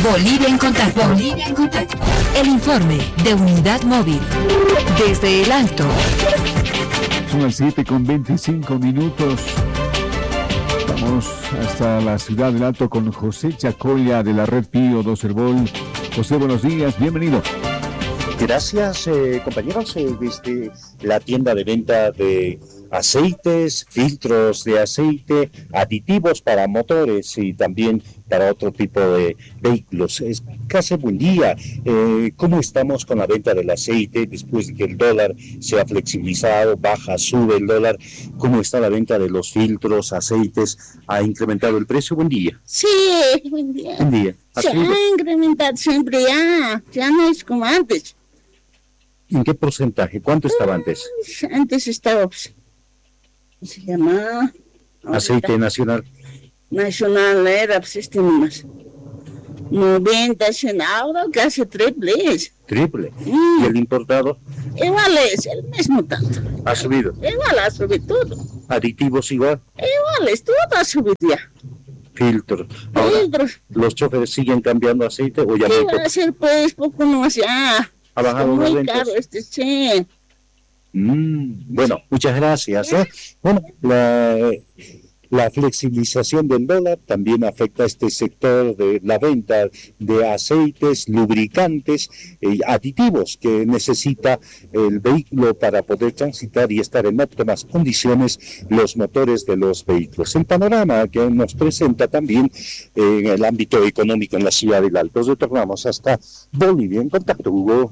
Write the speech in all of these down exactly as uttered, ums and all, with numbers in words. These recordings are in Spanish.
Bolivia en contacto. Bolivia en contacto. El informe de Unidad Móvil. Desde el Alto. Son las siete con veinticinco minutos. Vamos hasta la ciudad del Alto con José Chacoya de la red Pío dos Herbol. José, buenos días, bienvenido. Gracias, eh, compañeros, eh, desde la tienda de venta de aceites, filtros de aceite, aditivos para motores y también para otro tipo de vehículos. Es casi buen día. Eh, ¿Cómo estamos con la venta del aceite después de que el dólar se ha flexibilizado, baja, sube el dólar? ¿Cómo está la venta de los filtros, aceites? ¿Ha incrementado el precio? Buen día. Sí, buen día. Buen día. Se ha incrementado siempre ya, ya no es como antes. ¿En qué porcentaje? ¿Cuánto estaba antes? Antes estaba, pues, se llama... Aceite ahorita, nacional. Nacional era, pues, este nomás. noventa, cien, ahora casi triple es. Triple. Mm. ¿Y el importado? Igual es, el mismo tanto. ¿Ha subido? Igual ha subido todo. ¿Aditivos igual? Igual es, todo ha subido ya. Filtros. Ahora, Filtros. ¿los choferes siguen cambiando aceite o ya ¿Qué no? va a hacer, pues, poco más ya? ¿Ha bajado Está las muy ventas? caro este, sí. Mm, bueno, muchas gracias. ¿eh? Bueno, la, la flexibilización del dólar también afecta a este sector de la venta de aceites, lubricantes y aditivos que necesita el vehículo para poder transitar y estar en óptimas condiciones los motores de los vehículos. El panorama que nos presenta también eh, en el ámbito económico en la ciudad del Alto. Retornamos hasta Bolivia en contacto, Hugo.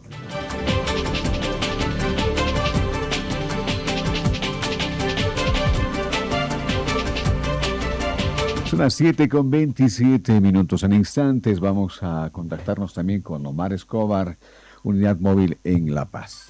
Son las siete con veintisiete minutos. En instantes vamos a contactarnos también con Omar Escobar, Unidad Móvil en La Paz.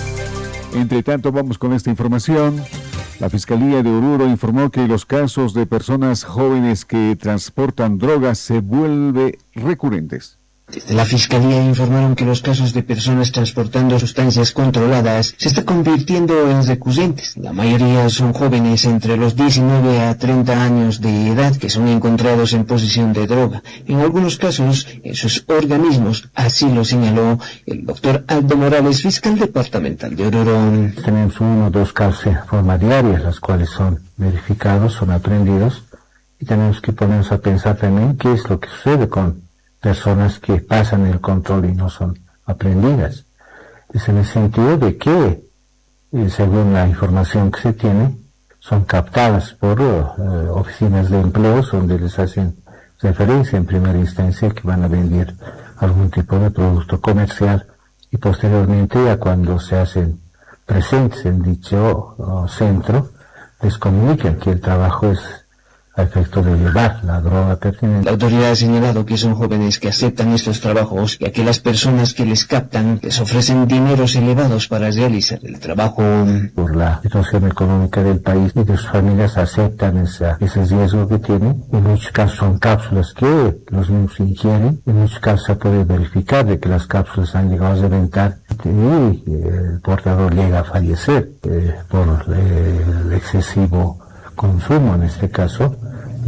Entre tanto, vamos con esta información. La Fiscalía de Oruro informó que los casos de personas jóvenes que transportan drogas se vuelven recurrentes. Desde la Fiscalía informaron que los casos de personas transportando sustancias controladas se están convirtiendo en recurrentes. La mayoría son jóvenes entre los diecinueve a treinta años de edad que son encontrados en posesión de droga. En algunos casos, en sus organismos, así lo señaló el doctor Aldo Morales, fiscal departamental de Oruro. Tenemos uno o dos casos de forma diaria, las cuales son verificados, son aprendidos, y tenemos que ponernos a pensar también qué es lo que sucede con personas que pasan el control y no son aprendidas. Es en el sentido de que, eh, según la información que se tiene, son captadas por uh, oficinas de empleos donde les hacen referencia en primera instancia que van a vender algún tipo de producto comercial y posteriormente ya cuando se hacen presentes en dicho uh, centro les comunican que el trabajo es a efecto de llevar la droga pertinente. La autoridad ha señalado que son jóvenes que aceptan estos trabajos, ya que las personas que les captan les ofrecen dineros elevados para realizar el trabajo. Por la situación económica del país y de sus familias aceptan esa, ese riesgo que tienen. En muchos casos son cápsulas que los niños ingieren. En muchos casos se puede verificar de que las cápsulas han llegado a reventar y eh, el portador llega a fallecer eh, por eh, el excesivo consumo, en este caso,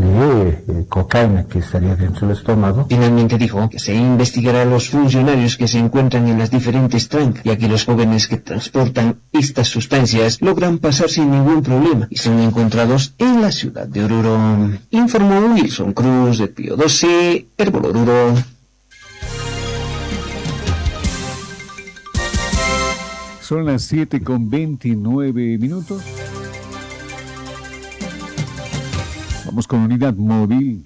de eh, cocaína que estaría dentro del estómago. Finalmente dijo que se investigará a los funcionarios que se encuentran en las diferentes trancas, ya que los jóvenes que transportan estas sustancias logran pasar sin ningún problema y son encontrados en la ciudad de Oruro. Informó Wilson Cruz de Pío doce, Herbol Oruro. Son las siete con veintinueve minutos. Vamos con Unidad Móvil.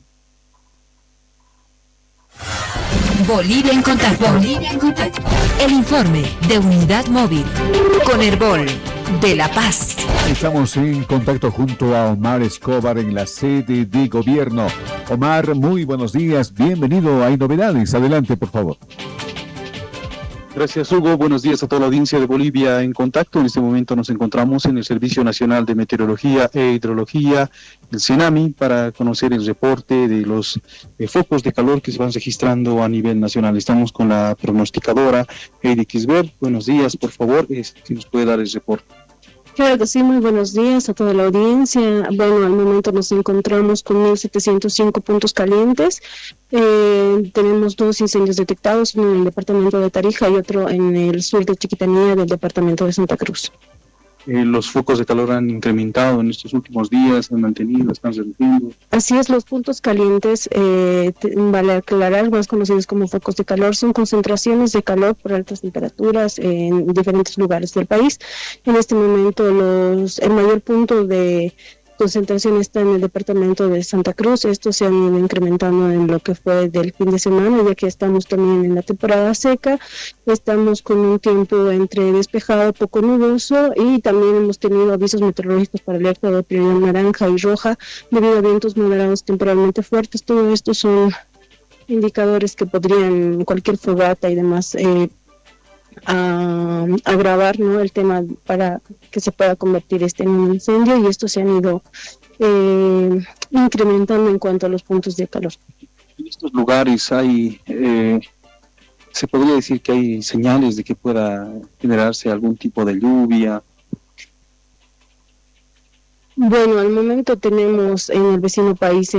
Bolivia en contacto. Bolivia en contacto. El informe de Unidad Móvil con Herbol de La Paz. Estamos en contacto junto a Omar Escobar en la sede de gobierno. Omar, muy buenos días. Bienvenido. Hay novedades. Adelante, por favor. Gracias, Hugo. Buenos días a toda la audiencia de Bolivia en contacto. En este momento nos encontramos en el Servicio Nacional de Meteorología e Hidrología, el CENAMI, para conocer el reporte de los eh, focos de calor que se van registrando a nivel nacional. Estamos con la pronosticadora Heidi Kisber. Buenos días, por favor, eh, si nos puede dar el reporte. Claro que sí, muy buenos días a toda la audiencia. Bueno, al momento nos encontramos con mil setecientos cinco puntos calientes. Eh, tenemos dos incendios detectados, uno en el departamento de Tarija y otro en el sur de Chiquitanía del departamento de Santa Cruz. Eh, los focos de calor han incrementado en estos últimos días, han mantenido, están reduciendo. Así es, los puntos calientes, eh, te, vale aclarar, más conocidos como focos de calor, son concentraciones de calor por altas temperaturas en diferentes lugares del país. En este momento, los, el mayor punto de concentración está en el departamento de Santa Cruz. Estos se han ido incrementando en lo que fue del fin de semana, ya que estamos también en la temporada seca. Estamos con un tiempo entre despejado, poco nuboso, y también hemos tenido avisos meteorológicos para alerta de prioridad naranja y roja debido a vientos moderados temporalmente fuertes. Todo esto son indicadores que podrían, cualquier fogata y demás, eh, a agravar, ¿no?, el tema para que se pueda convertir este en un incendio, y estos se han ido eh, incrementando en cuanto a los puntos de calor. En estos lugares hay, eh, se podría decir que hay señales de que pueda generarse algún tipo de lluvia. Bueno, al momento tenemos en el vecino país